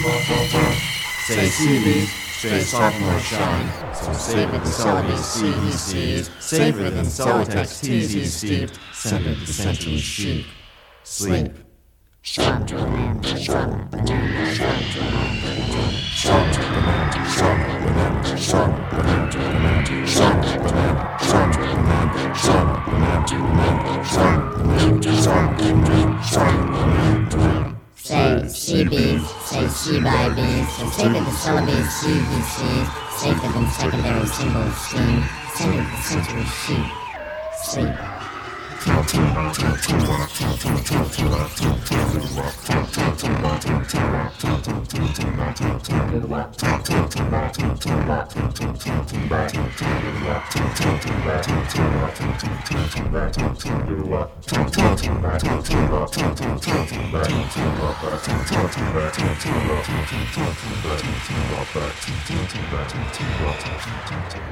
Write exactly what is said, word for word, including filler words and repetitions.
Say sea leaves, stray sophomore shine. So savor the celebi sea he sees. Savor than Celotex teas he steeped. Send it the century sheep. Sleep. Sharp to land, sharp banana, sharp to land, sharp to banana, sharp banana, sharp banana, sharp banana, sharp banana, sharp banana, sharp banana, sharp banana, sharp banana. Say sea bees, say sea by bees, so savor the celebi sea he sees. Safer than secondary single steam. Send it the century sheep. Sleep. Back.